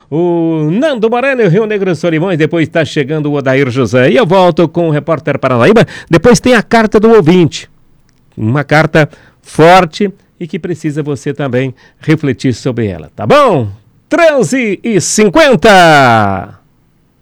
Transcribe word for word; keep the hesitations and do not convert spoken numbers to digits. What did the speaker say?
o Nando Moreno e o Rio Negro Solimões. Depois está chegando o Odair José. E eu volto com o repórter Paranaíba. Depois tem a carta do ouvinte. Uma carta forte e que precisa você também refletir sobre ela, tá bom? treze e cinquenta.